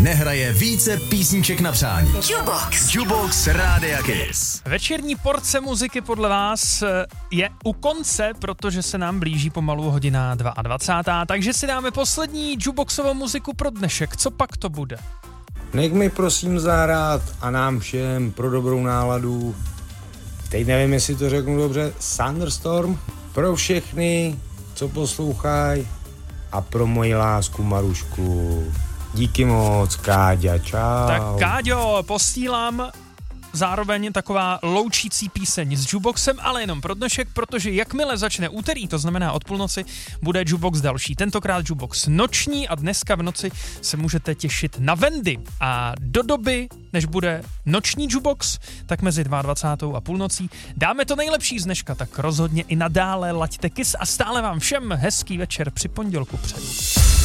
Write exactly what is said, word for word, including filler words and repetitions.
nehraje více písniček na přání. Jukebox. Jukebox Rádia Kiss. Večerní porce muziky podle vás je u konce, protože se nám blíží pomalu hodina dvacátá druhá takže si dáme poslední jukeboxovou muziku pro dnešek. Co pak to bude? Nech mi prosím zahrát a nám všem pro dobrou náladu. Teď nevím, jestli to řeknu dobře. Thunderstorm pro všechny, co poslouchají, a pro moji lásku Marušku. Díky moc, Káďa, čau. Tak Káďo, posílám zároveň taková loučící píseň s jukeboxem, ale jenom pro dnešek, protože jakmile začne úterý, to znamená od půlnoci, bude jukebox další. Tentokrát jukebox noční a dneska v noci se můžete těšit na Wendy. A do doby, než bude noční jukebox, tak mezi dvacátou druhou a půlnocí dáme to nejlepší z dneška, tak rozhodně i nadále laďte Kiss a stále vám všem hezký večer při pondělku přeju.